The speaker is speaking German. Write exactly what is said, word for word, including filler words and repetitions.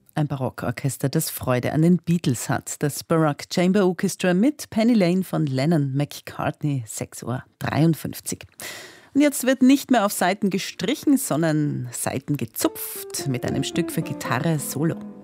Ein Barockorchester, das Freude an den Beatles hat. Das Baroque Chamber Orchestra mit Penny Lane von Lennon McCartney, sechs Uhr dreiundfünfzig. Und jetzt wird nicht mehr auf Saiten gestrichen, sondern Saiten gezupft mit einem Stück für Gitarre solo.